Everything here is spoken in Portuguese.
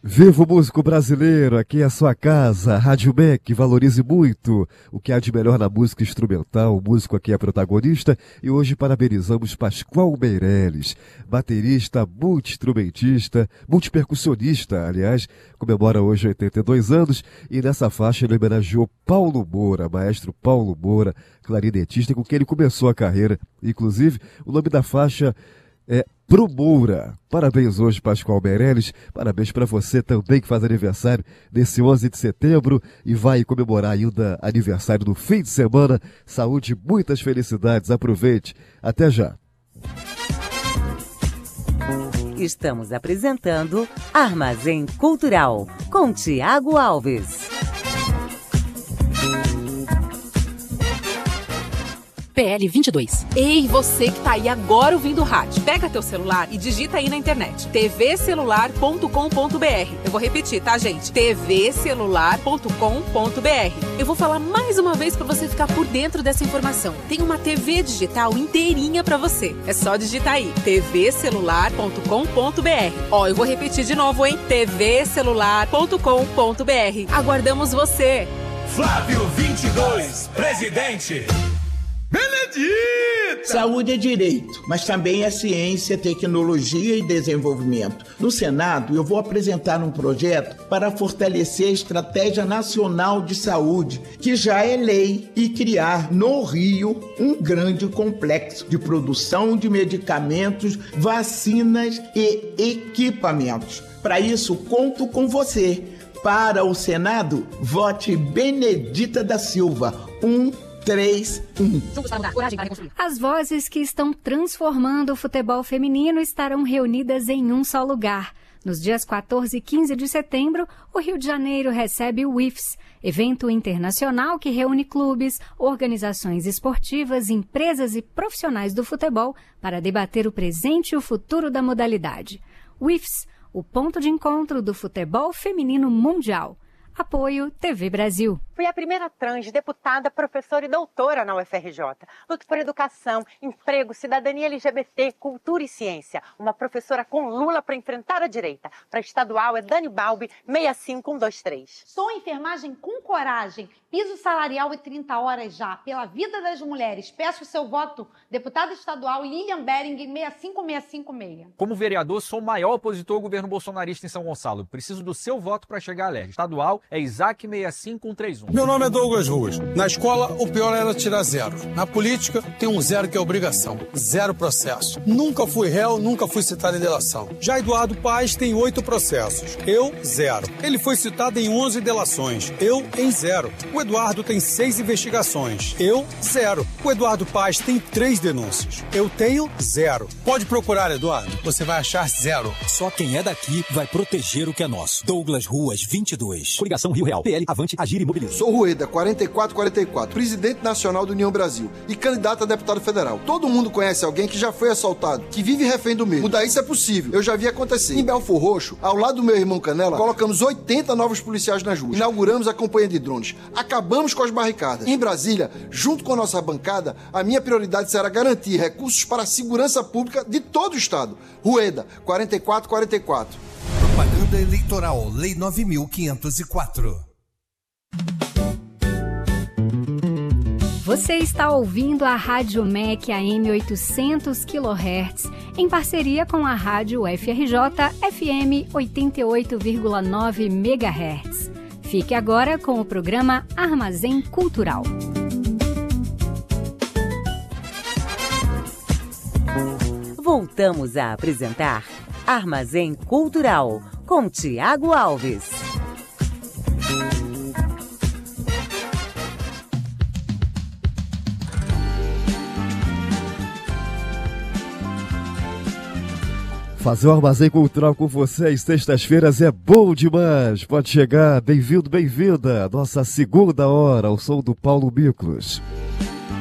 Viva o músico brasileiro, aqui é a sua casa, Rádio MEC, valorize muito o que há de melhor na música instrumental, o músico aqui é protagonista e hoje parabenizamos Pascoal Meirelles, baterista, multi-instrumentista, multipercussionista, aliás, comemora hoje 82 anos e nessa faixa ele homenageou Paulo Moura, maestro Paulo Moura, clarinetista com quem ele começou a carreira, inclusive o nome da faixa é Pro Moura. Parabéns hoje, Pascoal Meirelles. Parabéns para você também que faz aniversário nesse 11 de setembro e vai comemorar ainda aniversário no fim de semana. Saúde, muitas felicidades. Aproveite. Até já. Estamos apresentando Armazém Cultural com Tiago Alves. PL 22. Ei, você que tá aí agora ouvindo o rádio, pega teu celular e digita aí na internet tvcelular.com.br. Eu vou repetir, tá, gente? tvcelular.com.br. Eu vou falar mais uma vez para você ficar por dentro dessa informação. Tem uma TV digital inteirinha para você. É só digitar aí tvcelular.com.br. Ó, eu vou repetir de novo, hein? tvcelular.com.br. Aguardamos você. Flávio 22, presidente. Benedito! Saúde é direito, mas também é ciência, tecnologia e desenvolvimento. No Senado, eu vou apresentar um projeto para fortalecer a Estratégia Nacional de Saúde, que já é lei, e criar no Rio um grande complexo de produção de medicamentos, vacinas e equipamentos. Para isso, conto com você. Para o Senado, vote Benedita da Silva, 131. As vozes que estão transformando o futebol feminino estarão reunidas em um só lugar. Nos dias 14 e 15 de setembro, o Rio de Janeiro recebe o IFES, evento internacional que reúne clubes, organizações esportivas, empresas e profissionais do futebol para debater o presente e o futuro da modalidade. O IFES, o ponto de encontro do futebol feminino mundial. Apoio TV Brasil. Fui a primeira trans, deputada, professora e doutora na UFRJ. Luto por educação, emprego, cidadania LGBT, cultura e ciência. Uma professora com Lula para enfrentar a direita. Para estadual é Dani Balbi, 65123. Sou enfermagem com coragem. Piso salarial e 30 horas já. Pela vida das mulheres. Peço o seu voto. Deputada estadual Lilian Bering, 65656. Como vereador, sou o maior opositor ao governo bolsonarista em São Gonçalo. Preciso do seu voto para chegar à LERJ. Estadual é Isaac 65131. Meu nome é Douglas Ruas. Na escola, o pior era tirar zero. Na política, tem um zero que é obrigação. Zero processo. Nunca fui réu, nunca fui citado em delação. Já Eduardo Paes tem 8 processos. Eu, 0. Ele foi citado em 11 delações. Eu, em 0. O Eduardo tem 6 investigações. Eu, 0. O Eduardo Paes tem 3 denúncias. Eu tenho 0. Pode procurar, Eduardo. Você vai achar 0. Só quem é daqui vai proteger o que é nosso. Douglas Ruas, 22. Coligação Rio Real. PL, Avante, Agir e Mobilize. Sou Rueda, 4444, presidente nacional do União Brasil e candidato a deputado federal. Todo mundo conhece alguém que já foi assaltado, que vive refém do medo. Mudar isso é possível, eu já vi acontecer. Em Belfor Roxo, ao lado do meu irmão Canela, colocamos 80 novos policiais nas ruas. Inauguramos a campanha de drones. Acabamos com as barricadas. Em Brasília, junto com a nossa bancada, a minha prioridade será garantir recursos para a segurança pública de todo o estado. Rueda, 4444. Propaganda Eleitoral, Lei 9.504. Você está ouvindo a Rádio MEC AM 800 kHz, em parceria com a Rádio FRJ FM 88,9 MHz. Fique agora com o programa Armazém Cultural. Voltamos a apresentar Armazém Cultural com Tiago Alves. Fazer um Armazém Cultural com vocês, sextas-feiras é bom demais. Pode chegar, bem-vindo, bem-vinda. Nossa segunda hora, ao som do Paulo Miklos.